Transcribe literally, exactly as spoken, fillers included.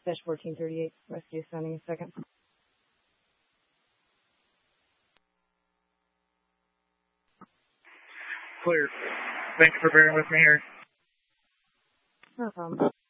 dash fourteen thirty-eight, rescue sending a second. Clear. Thanks for bearing with me here. No problem.